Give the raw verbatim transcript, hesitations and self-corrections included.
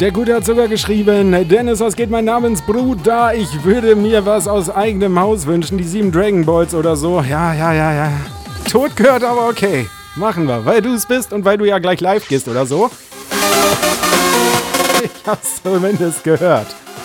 Der Gute hat sogar geschrieben, Dennis, was geht mein Namensbrut da? Ich würde mir was aus eigenem Haus wünschen, die sieben Dragon Balls oder so. Ja, ja, ja, ja. Tot gehört, aber okay. Machen wir, weil du es bist und weil du ja gleich live gehst oder so. Ich hab's zumindest gehört.